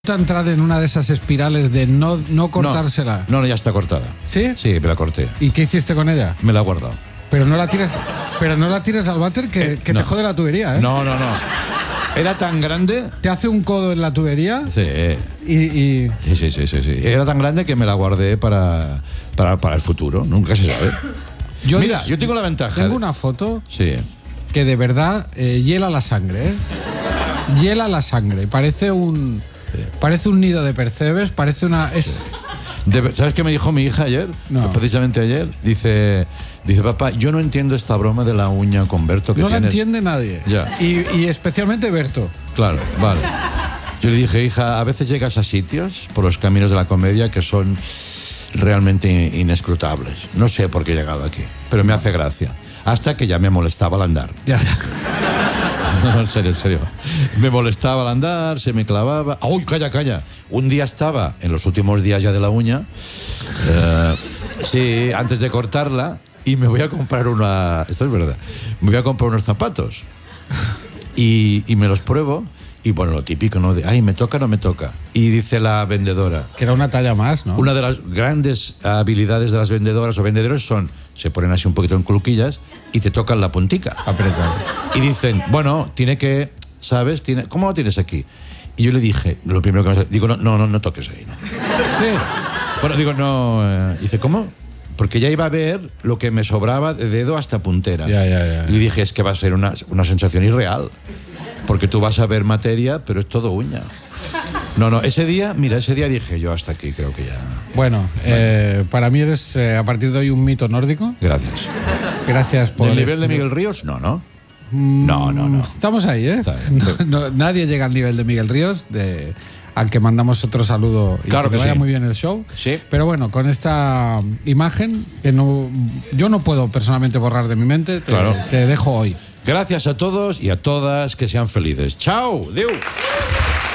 Entrar en una de esas espirales de no cortársela. No, ya está cortada. ¿Sí? Sí, me la corté. ¿Y qué hiciste con ella? Me la he guardado. Pero no la tires al váter que no. te jode la tubería, ¿eh? No. Era tan grande. Te hace un codo en la tubería. Sí. Sí. Era tan grande que me la guardé para el futuro. Nunca se sabe. Mira, yo tengo la ventaja. Tengo una foto. Sí. Que de verdad hiela la sangre, ¿eh? Hiela la sangre. Parece un nido de percebes, parece una... ¿Sabes qué me dijo mi hija ayer? No. Precisamente ayer. Dice, papá, yo no entiendo esta broma de la uña con Berto que no tienes. la entiende nadie. Ya. Y especialmente Berto. Claro, vale. Yo le dije, hija, a veces llegas a sitios por los caminos de la comedia que son realmente inescrutables. No sé por qué he llegado aquí, pero me hace gracia. Hasta que ya me molestaba al andar. Ya. No, en serio. Me molestaba al andar, se me clavaba. ¡Uy, calla! Un día estaba, en los últimos días ya de la uña, sí, antes de cortarla, y me voy a comprar esto es verdad, me voy a comprar unos zapatos. Y me los pruebo, y bueno, lo típico, ¿no? De, ay, ¿me toca o no me toca? Y dice la vendedora... Que era una talla más, ¿no? Una de las grandes habilidades de las vendedoras o vendedores se ponen así un poquito en cluquillas y te tocan la puntica. Apretado. Y dicen, bueno, tiene que, ¿sabes? ¿Cómo lo tienes aquí? Y yo le dije, lo primero que me digo, no toques ahí, ¿no? Sí. Bueno, digo, no. Dice, ¿cómo? Porque ya iba a ver lo que me sobraba de dedo hasta puntera. Ya. Y le dije, es que va a ser una sensación irreal. Porque tú vas a ver materia, pero es todo uña. No, ese día dije yo hasta aquí, creo que ya. Bueno, para mí eres a partir de hoy un mito nórdico. Gracias. Gracias por... ¿Del nivel de Miguel Ríos? No. No. Estamos ahí, ¿eh? Nadie llega al nivel de Miguel Ríos, al que mandamos otro saludo y claro que vaya sí. muy bien el show. Sí. Pero bueno, con esta imagen que yo no puedo personalmente borrar de mi mente, claro. te dejo hoy. Gracias a todos y a todas, que sean felices. ¡Chao! ¡Diu!